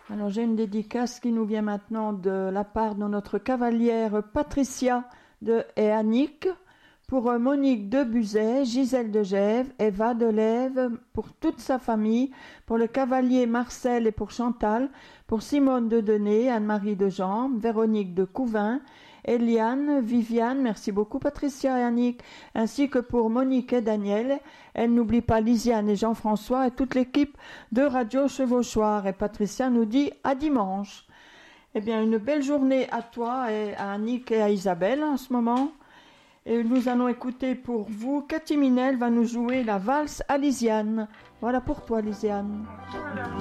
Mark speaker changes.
Speaker 1: Alors j'ai une dédicace qui nous vient maintenant de la part de notre cavalière Patricia et Annick, pour Monique de Buzet, Gisèle de Gèves, Eva de Lève, pour toute sa famille, pour le cavalier Marcel et pour Chantal, pour Simone de Denay, Anne-Marie de Jambes, Véronique de Couvin, Eliane, Viviane, merci beaucoup Patricia et Annick, ainsi que pour Monique et Daniel. Elle n'oublie pas Lisiane et Jean-François et toute l'équipe de Radio Chevauchoir. Et Patricia nous dit à dimanche. Eh bien, une belle journée à toi et à Annick et à Isabelle en ce moment. Et nous allons écouter pour vous, Cathy Minel va nous jouer la valse à Lisiane. Voilà pour toi Lisiane.